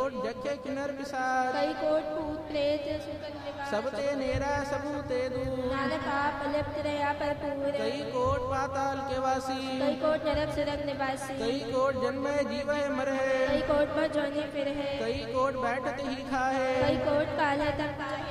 coat जखे किन्नर पिशाच, कई coat भूत प्रेत सुकन निवास, सब ते नेरा सबू ते दूर, नानक आप अलिप्त रहा भरपूर, कई कोट पाताल के वासी, कई कोट नरक सुरग निवासी, कई कोट जन्म जीव मर है, कई कोट पर जोनी फिर है, कई कोट बैठत ही खाए, कई कोट काल है तक